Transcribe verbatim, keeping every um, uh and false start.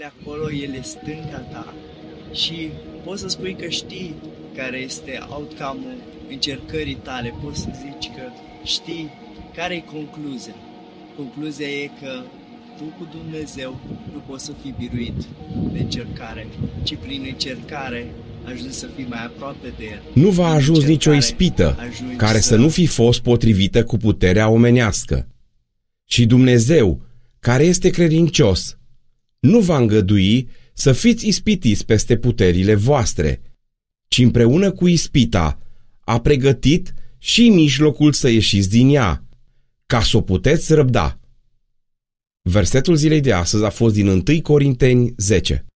ele acolo, ele stânga ta și poți să spui că știi care este outcome-ul încercării tale, poți să zici că știi care e concluzia. Concluzia e că tu cu Dumnezeu nu poți să fii biruit de încercare, ci prin încercare ajungi să fii mai aproape de El. Nu va ajuns nicio ispită care să... să nu fi fost potrivită cu puterea omenească. Și Dumnezeu, care este credincios, nu va îngădui să fiți ispitiți peste puterile voastre, ci împreună cu ispita a pregătit și mijlocul să ieșiți din ea, ca să o puteți răbda. Versetul zilei de astăzi a fost din întâi Corinteni zece.